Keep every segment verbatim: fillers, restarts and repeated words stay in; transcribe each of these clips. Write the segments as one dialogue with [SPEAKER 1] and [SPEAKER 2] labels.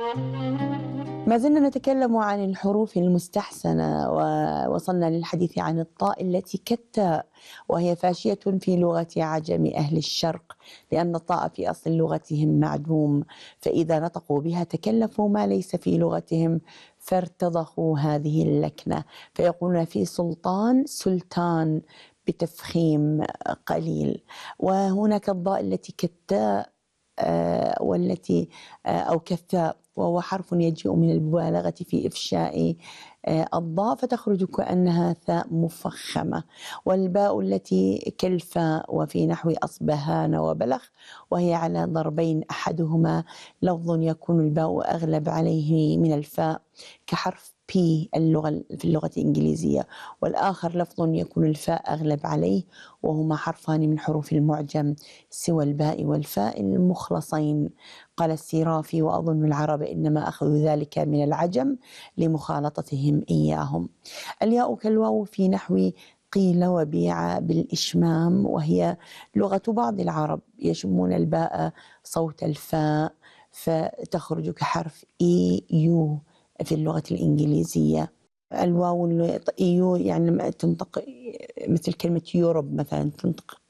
[SPEAKER 1] ما زلنا نتكلم عن الحروف المستحسنة ووصلنا للحديث عن الطاء التي كالتاء، وهي فاشية في لغة عجم أهل الشرق، لأن الطاء في أصل لغتهم معدوم، فإذا نطقوا بها تكلفوا ما ليس في لغتهم فارتضخوا هذه اللكنة، فيقولون في سلطان سلطان بتفخيم قليل. وهناك الضاء التي كالتاء آه، والتي آه، أو كالثاء، وهو حرف يجيء من المبالغة في إفشاء آه، الضاء فتخرج كأنها ثاء مفخمة. والباء التي كالفاء وفي نحو أصبهان وبلخ، وهي على ضربين، أحدهما لفظ يكون الباء أغلب عليه من الفاء كحرف بي اللغة في اللغة الإنجليزية، والآخر لفظ يكون الفاء أغلب عليه، وهما حرفان من حروف المعجم سوى الباء والفاء المخلصين. قال السيرافي: وأظن العرب إنما أخذوا ذلك من العجم لمخالطتهم إياهم. الياء كالواو في نحو قيل وبيع بالإشمام، وهي لغة بعض العرب يشمون الباء صوت الفاء فتخرج كحرف إي يو في اللغة الإنجليزية. الواو إيو يعني تنطق مثل كلمة يوروب مثلا، تنطق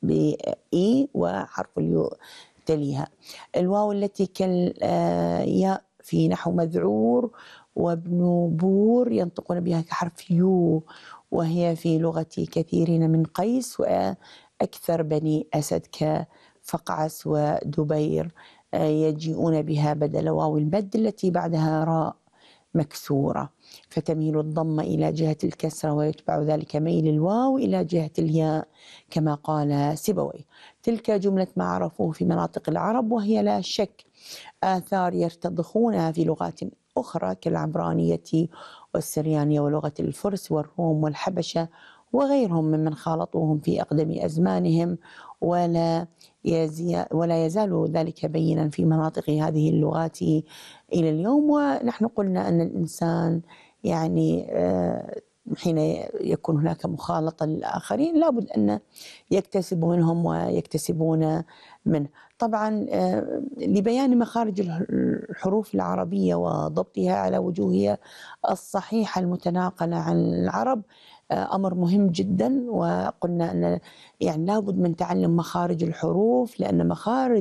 [SPEAKER 1] بإي وحرف اليو تليها. الواو التي كالياء في نحو مذعور وابن بور ينطقون بها كحرف يو، وهي في لغة كثيرين من قيس وأكثر بني أسد كفقعس ودبير يجيئون بها بدل واو المد التي بعدها راء مكسورة، فتميل الضم إلى جهة الكسرة ويتبع ذلك ميل الواو إلى جهة الياء كما قال سيبويه. تلك جملة ما عرفوه في مناطق العرب، وهي لا شك آثار يرتضخونها في لغات أخرى كالعبرانية والسريانية ولغة الفرس والروم والحبشة وغيرهم ممن خالطوهم في أقدم أزمانهم، ولا يزي ولا يزال ذلك بينا في مناطق هذه اللغات إلى اليوم. ونحن قلنا أن الإنسان يعني حين يكون هناك مخالطة للآخرين لابد أن يكتسب منهم ويكتسبون منه. طبعا لبيان مخارج الحروف العربية وضبطها على وجوهها الصحيحة المتناقلة عن العرب أمر مهم جدا، وقلنا أن يعني لابد من تعلم مخارج الحروف، لأن مخارج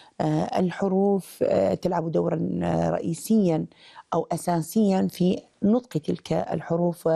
[SPEAKER 1] الحروف تلعب دورا رئيسيا أو أساسيا في نطق تلك الحروف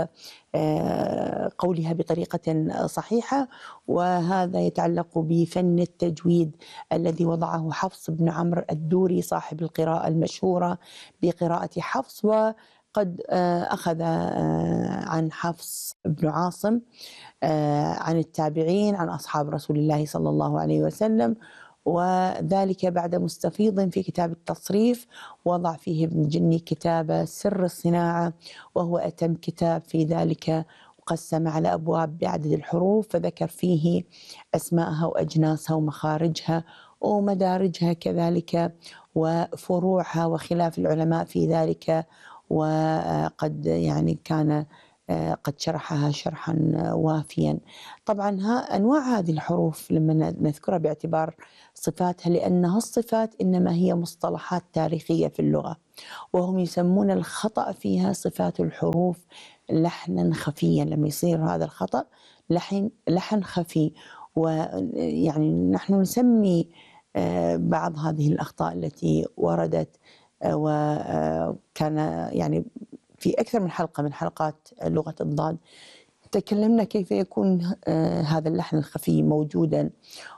[SPEAKER 1] وقولها بطريقة صحيحة، وهذا يتعلق بفن التجويد الذي وضعه حفص بن عمرو الدوري صاحب القراءة المشهورة بقراءة حفص، وقد أخذ عن حفص بن عاصم عن التابعين عن أصحاب رسول الله صلى الله عليه وسلم، وذلك بعد مستفيض في كتاب التصريف وضع فيه ابن الجني كتاب سر الصناعة، وهو أتم كتاب في ذلك، وقسم على أبواب بعدد الحروف فذكر فيه أسماءها وأجناسها ومخارجها ومدارجها كذلك وفروعها وخلاف العلماء في ذلك، وقد يعني كان قد شرحها شرحا وافيا. طبعا ها أنواع هذه الحروف لما نذكرها باعتبار صفاتها، لأنها الصفات إنما هي مصطلحات تاريخية في اللغة، وهم يسمون الخطأ فيها صفات الحروف لحنا خفيا، لما يصير هذا الخطأ لحن لحن خفي. ويعني نحن نسمي بعض هذه الأخطاء التي وردت، وكان يعني في أكثر من حلقة من حلقات لغة الضاد تكلمنا كيف يكون هذا اللحن الخفي موجودا،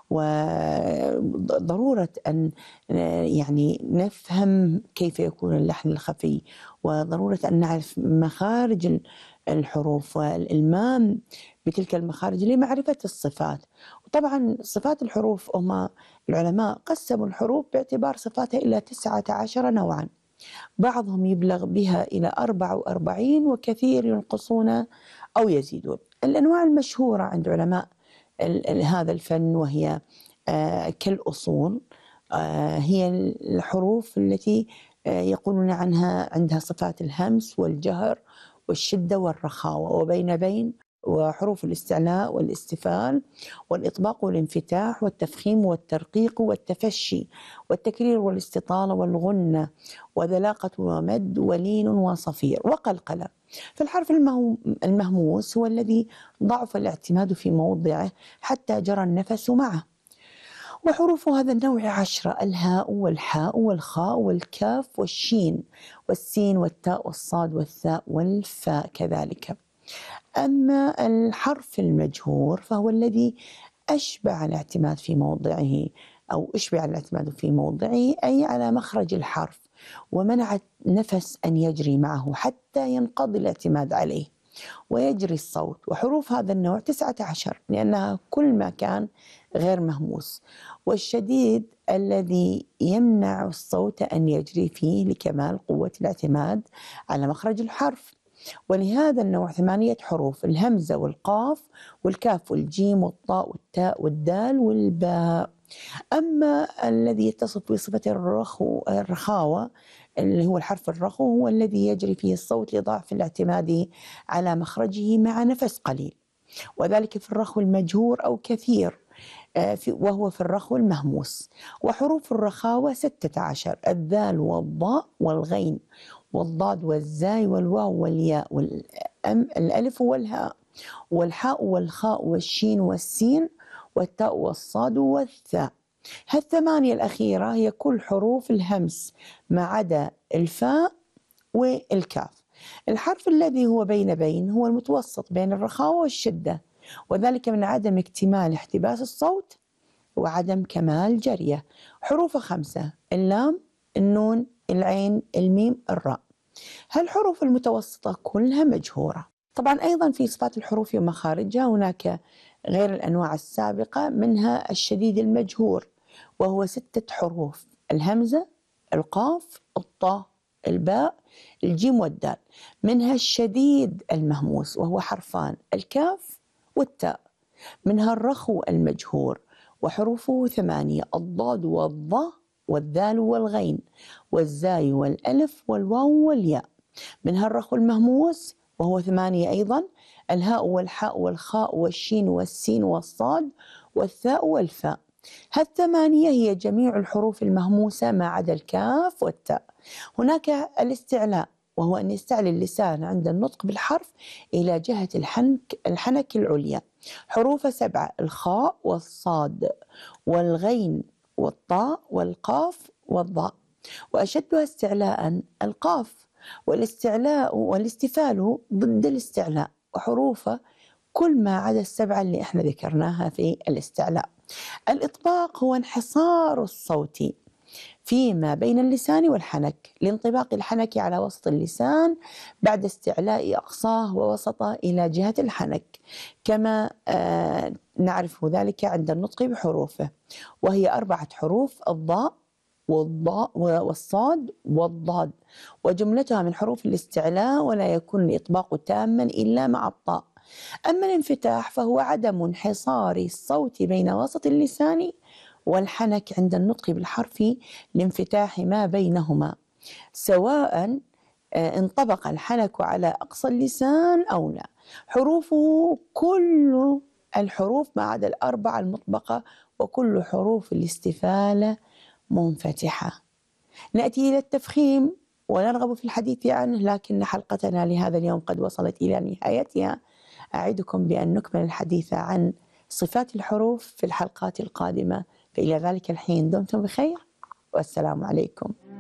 [SPEAKER 1] وضرورة أن يعني نفهم كيف يكون اللحن الخفي، وضرورة أن نعرف مخارج الحروف والإلمام بتلك المخارج لمعرفة الصفات. وطبعا صفات الحروف هم العلماء قسموا الحروف باعتبار صفاتها إلى تسعة عشر نوعا، بعضهم يبلغ بها إلى أربعة وأربعين وكثير ينقصون أو يزيدون. الأنواع المشهورة عند علماء هذا الفن وهي كالأصول، هي الحروف التي يقولون عنها عندها صفات الهمس والجهر والشدة والرخاوة وبين بين وحروف الاستعلاء والاستفال والإطباق والانفتاح والتفخيم والترقيق والتفشي والتكرير والاستطالة والغنة وذلاقة ومد ولين وصفير وقلقلة. فالحرف المهو- المهموس هو الذي ضعف الاعتماد في موضعه حتى جرى النفس معه. وحروف هذا النوع عشرة: الهاء والحاء والخاء والكاف والشين والسين والتاء والصاد والثاء والفاء كذلك. أما الحرف المجهور فهو الذي أشبع الاعتماد في موضعه، أو أشبع الاعتماد في موضعه أي على مخرج الحرف، ومنع النفس أن يجري معه حتى ينقضي الاعتماد عليه ويجري الصوت. وحروف هذا النوع تسعة عشر لأنها كل ما كان غير مهموس، والشديد الذي يمنع الصوت أن يجري فيه لكمال قوة الاعتماد على مخرج الحرف. ولهذا النوع ثمانية حروف: الهمزة والقاف والكاف والجيم والطاء والتاء والدال والباء. أما الذي يتصف بصفة الرخو الرخاوة اللي هو الحرف الرخو هو الذي يجري فيه الصوت لضعف الاعتماد على مخرجه مع نفس قليل، وذلك في الرخو المجهور أو كثير، آه، في- وهو في الرخو المهموس. وحروف الرخاوة ستة عشر: الذال والضاء والغين والضاد والزاي والواو والياء والألف والهاء والحاء والخاء والشين والسين والتاء والصاد والثاء. هالثمانية الأخيرة هي كل حروف الهمس ما عدا الفاء والكاف. الحرف الذي هو بين بين هو المتوسط بين الرخاوة والشدة، وذلك من عدم اكتمال احتباس الصوت وعدم كمال جريه. حروف خمسة: اللام، النون، العين، الميم، الراء. هالحروف المتوسطة كلها مجهورة. طبعا أيضا في صفات الحروف ومخارجها هناك غير الأنواع السابقة، منها الشديد المجهور وهو ستة حروف: الهمزة، القاف، الطاء، الباء، الجيم والدال. منها الشديد المهموس وهو حرفان: الكاف والتاء. منها الرخو المجهور وحروفه ثمانية: الضاد والظاء والذال والغين والزاي والألف والواو والياء. منها الرخو المهموس وهو ثمانية أيضا: الهاء والحاء والخاء والشين والسين والصاد والثاء والفاء. هالثمانية هي جميع الحروف المهموسة ما عدا الكاف والتاء. هناك الاستعلاء وهو أن يستعلي اللسان عند النطق بالحرف إلى جهة الحنك, الحنك العليا. حروف سبعة: الخاء والصاد والغين والطاء والقاف والضاء. وأشدها استعلاء القاف، والاستعلاء والاستفال ضد الاستعلاء، وحروفه كل ما عدا السبعة اللي احنا ذكرناها في الاستعلاء. الإطباق هو انحصار الصوت فيما بين اللسان والحنك لانطباق الحنك على وسط اللسان بعد استعلاء أقصاه ووسطه إلى جهة الحنك، كما آه نعرف ذلك عند النطق بحروفه، وهي أربعة حروف: الضاء والضاء والصاد والضاد، وجملتها من حروف الاستعلاء ولا يكون الإطباق تاما إلا مع الطاء. أما الانفتاح فهو عدم انحصار الصوت بين وسط اللسان والحنك عند النطق بالحرف لانفتاح ما بينهما، سواء انطبق الحنك على أقصى اللسان أو لا. حروفه كل الحروف ما عدا الأربعة المطبقة، وكل حروف الاستفالة منفتحة. نأتي إلى التفخيم ونرغب في الحديث عنه، لكن حلقتنا لهذا اليوم قد وصلت إلى نهايتها. أعدكم بأن نكمل الحديث عن صفات الحروف في الحلقات القادمة، فإلى ذلك الحين دمتم بخير والسلام عليكم.